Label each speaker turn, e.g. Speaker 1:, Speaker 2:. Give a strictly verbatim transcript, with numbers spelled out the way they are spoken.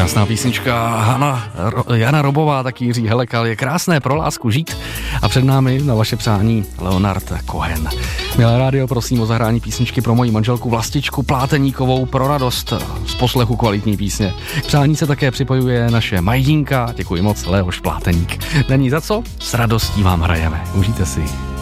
Speaker 1: Krásná písnička Hana, Jana Robová, taky Jiří Helekal. Je krásné pro lásku žít a před námi na vaše přání Leonard Cohen. Milé rádio, prosím o zahrání písničky pro moji manželku Vlastičku Pláteníkovou pro radost z poslechu kvalitní písně. K přání se také připojuje naše majdínka, děkuji moc, Leoš Pláteník. Není za co, s radostí vám hrajeme. Užijte si.